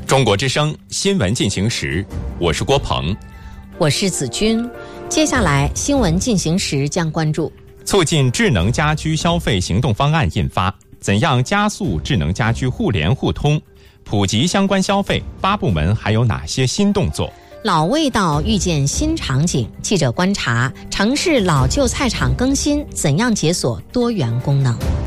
中国之声新闻进行时，我是郭鹏， 我是子君。接下来新闻进行时将关注促进智能家居消费行动方案印发，怎样加速智能家居互联互通，普及相关消费，8部门还有哪些新动作？ 老味道遇见新场景，记者观察城市老旧菜场更新，怎样解锁多元功能？